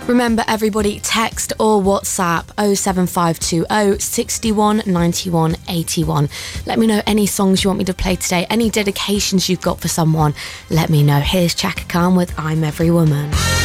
Remember, everybody, text or WhatsApp 07520 61 91 81. Let me know any songs you want me to play today, any dedications you've got for someone. Let me know. Here's Chaka Khan with I'm Every Woman.